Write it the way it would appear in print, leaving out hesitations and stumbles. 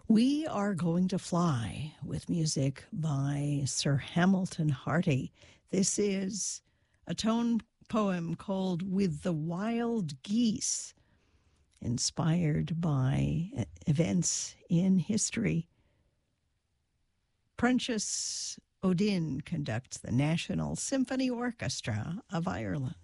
We are going to fly with music by Sir Hamilton Harty. This is a tone poem called With the Wild Geese, inspired by events in history. Prentice O'Dinn conducts the National Symphony Orchestra of Ireland.